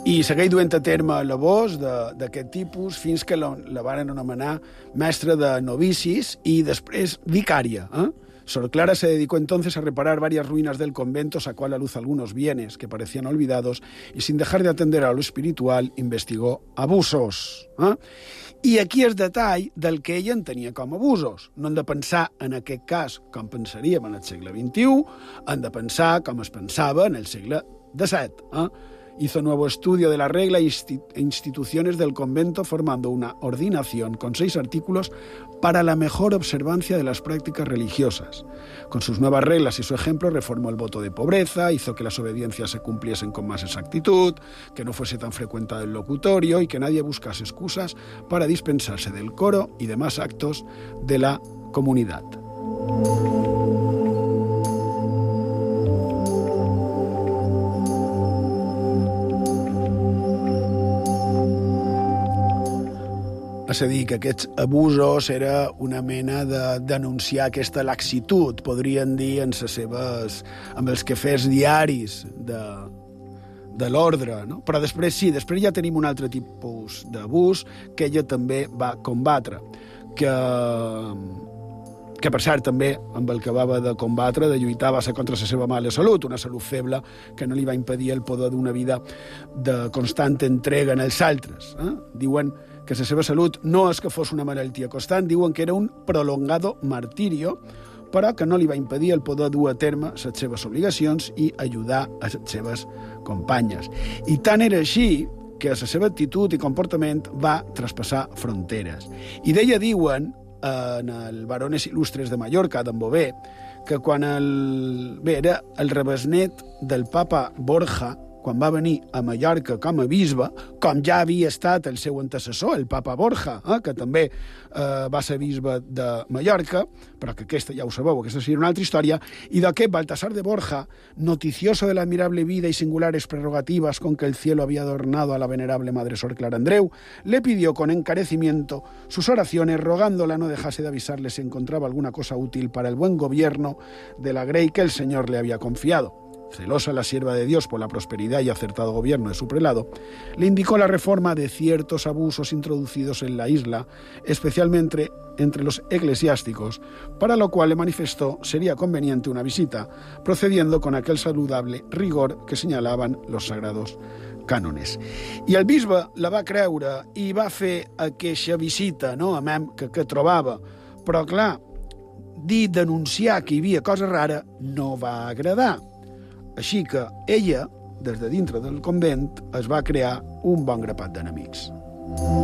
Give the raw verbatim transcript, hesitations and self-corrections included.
i segueix duent a terme labors d'aquest tipus fins que la, la van anomenar mestra de novicis y després vicària. ¿eh? Sor Clara se dedicó entonces a reparar varias ruinas del convento, sacó a la luz algunos bienes que parecían olvidados y, sin dejar de atender a lo espiritual, investigó abusos. ¿eh? I aquí el detall del que ella entenia com a abusos. No hem de pensar, en aquest cas, com pensaríem en el segle vint-i-u, hem de pensar com es pensava en el segle disset. ¿eh? Hizo nuevo estudio de la regla e instituciones del convento, formando una ordinación con seis artículos para la mejor observancia de las prácticas religiosas. Con sus nuevas reglas y su ejemplo reformó el voto de pobreza, hizo que las obediencias se cumpliesen con más exactitud, que no fuese tan frecuentado el locutorio y que nadie buscase excusas para dispensarse del coro y demás actos de la comunidad. És a dir, que aquests abusos era una mena de denunciar aquesta laxitud, podrien dir, en les seves, amb els quefers diaris de, de l'ordre. No? Però després sí, després ja tenim un altre tipus d'abús que ella també va combatre, que, que per cert també amb el que va haver de combatre, de lluitar, va ser contra la seva mala salut, una salut feble que no li va impedir el poder d'una vida de constant entrega en els altres. Eh? Diuen que la seva salut no és que fos una malaltia constant, diuen que era un prolongado martirio, però que no li va impedir el poder dur a terme les seves obligacions i ajudar a les seves companyes. I tant era així que la seva actitud i comportament va traspassar fronteres. I d'ella diuen, en el Varones Il·lustres de Mallorca, d'en Bové, que quan el... bé, era el rebesnet del papa Borja, quan va venir a Mallorca com a bisbe, com ja havia estat el seu antecessor, el papa Borja, eh, que també eh, va ser bisbe de Mallorca, però que aquesta ja ho sabeu, aquesta seria una altra història, i d'aquest Baltasar de Borja, noticioso de la admirable vida y singulares prerrogativas con que el cielo había adornado a la venerable Madre Sor Clara Andreu, le pidió con encarecimiento sus oraciones, rogándola no dejase de avisarle si encontraba alguna cosa útil para el buen gobierno de la grey que el Señor le había confiado. Celosa la sierva de Dios por la prosperidad y acertado gobierno de su prelado, le indicó la reforma de ciertos abusos introducidos en la isla, especialmente entre los eclesiásticos, para lo cual le manifestó sería conveniente una visita, procediendo con aquel saludable rigor que señalaban los sagrados cànones. I el bisbe la va creure i va fer aquesta visita, no, a Mem, que, que trobava, però clar, dir, denunciar que hi havia cosa rara no va agradar. Així que ella, des de dintre del convent, es va crear un bon grapat d'enemics.